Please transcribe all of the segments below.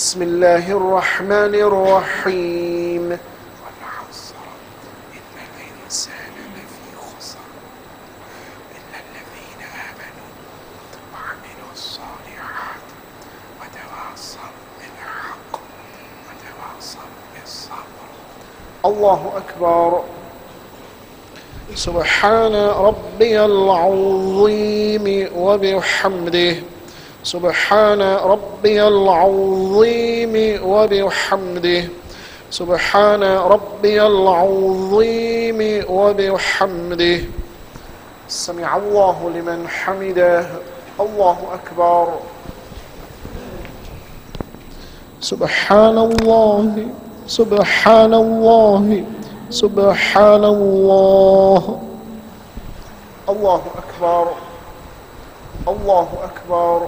بسم الله الرحمن الرحيم والعصر إن الإنسان لفي خسر إلا الذين آمنوا وعملوا الصالحات وتواصوا بالحق وتواصوا بالصبر. الله أكبر. سبحان ربي العظيم وبحمده. سبحان ربي العظيم وبحمده. سبحان ربي العظيم وبحمده. سمع الله لمن حمده. الله أكبر. سبحان الله سبحان الله سبحان الله. الله أكبر. الله أكبر.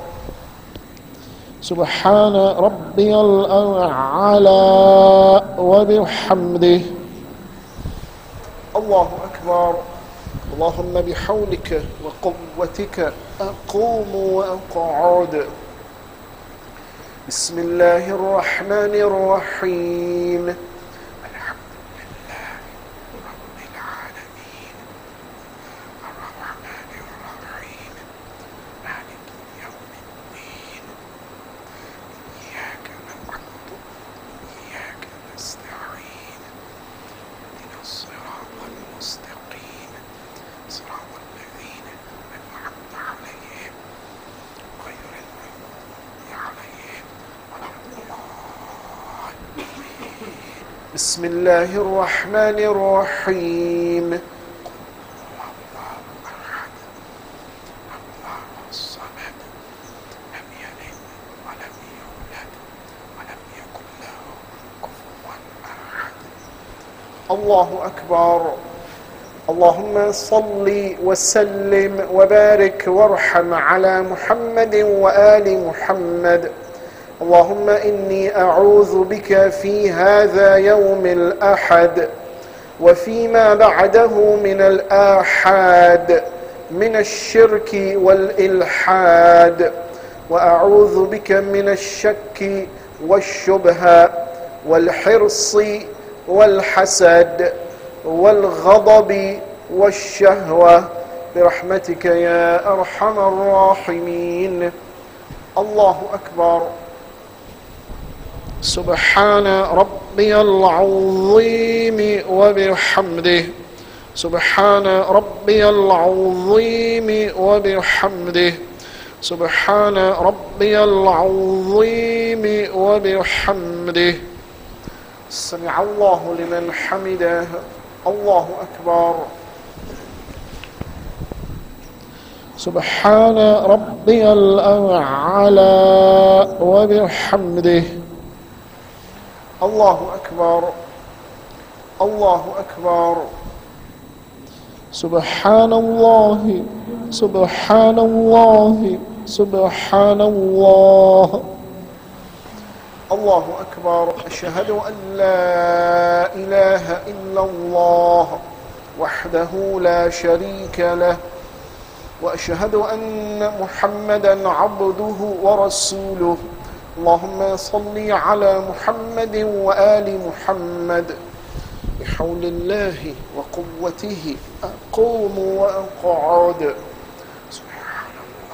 سبحان ربي الأعلى وبحمده. الله أكبر. اللهم بحولك وقوتك أقوم وأقعد. بسم الله الرحمن الرحيم. بسم الله الرحمن الرحيم. الله أحد الله الصمد لم يلد ولم يولد ولم يكن له كفوا أحد. الله أكبر. اللهم صل وسلم وبارك وارحم على محمد وآل محمد. اللهم إني أعوذ بك في هذا يوم الأحد وفيما بعده من الآحاد من الشرك والإلحاد، وأعوذ بك من الشك والشبهة والحرص والحسد والغضب والشهوة برحمتك يا أرحم الراحمين. الله أكبر. سبحان ربي العظيم وبحمده. سبحان ربي العظيم وبحمده. سبحان ربي العظيم وبحمده. سمع الله لمن حمده. الله أكبر. سبحان ربي الأعلى وبحمده. الله أكبر. الله أكبر. سبحان الله سبحان الله سبحان الله. الله أكبر. أشهد أن لا إله إلا الله وحده لا شريك له، وأشهد أن محمدا عبده ورسوله. اللهم صل على محمد وآل محمد. بحول الله وقوته أقوم وأقعد.